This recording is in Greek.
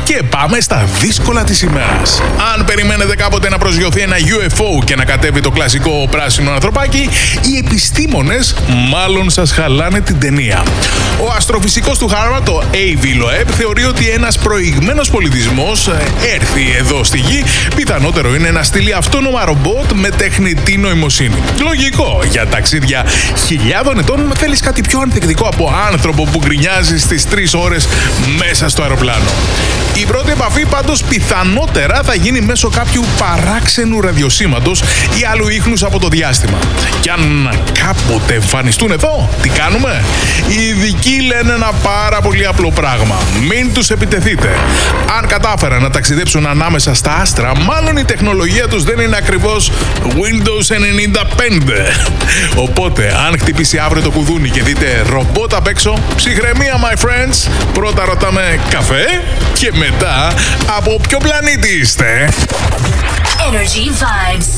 Και πάμε στα δύσκολα της ημέρας. Αν περιμένετε κάποτε να προσγειωθεί ένα UFO και να κατέβει το κλασικό πράσινο ανθρωπάκι, οι επιστήμονες μάλλον σας χαλάνε την ταινία. Ο αστροφυσικός του Harvard, το A.V. Loeb, θεωρεί ότι ένας προηγμένος πολιτισμός έρθει εδώ στη Γη. Πιθανότερο είναι να στείλει αυτόνομα ρομπότ με τεχνητή νοημοσύνη. Λογικό, για ταξίδια χιλιάδων ετών θέλεις κάτι πιο ανθεκτικό από άνθρωπο που γκρινιάζει στις 3 ώρες μέσα στο αεροπλάνο. Η πρώτη επαφή πάντως πιθανότερα θα γίνει μέσω κάποιου παράξενου ραδιοσήματος ή άλλου ίχνους από το διάστημα. Και αν κάποτε εμφανιστούν εδώ, τι κάνουμε? Οι ειδικοί λένε ένα πάρα πολύ απλό πράγμα. Μην τους επιτεθείτε. Αν κατάφεραν να ταξιδέψουν ανάμεσα στα άστρα, μάλλον η τεχνολογία τους δεν είναι ακριβώς Windows 95. Οπότε, αν χτυπήσει αύριο το κουδούνι και δείτε ρομπότ απ' έξω, ψυχραιμία my friends. Πρώτα ρωτάμε καφέ και μετά από ποιο πλανήτη είστε. Energy Vibes.